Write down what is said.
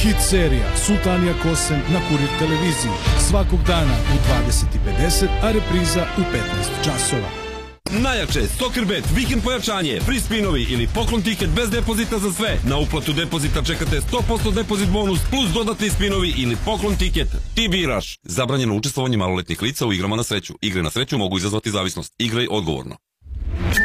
Hit serija Sultanija Kosem na Kurir televiziji svakog dana u 20:50, a repriza u 15 časova. Najjače, Soccerbet, vikend pojačanje, free spinovi ili poklon tiket bez depozita za sve. Na uplatu depozita čekate 100% depozit bonus plus dodatni spinovi ili poklon tiket. Ti biraš. Zabranjeno učestvovanje maloletnih lica u igrama na sreću. Igre na sreću mogu izazvati zavisnost. Igraj odgovorno.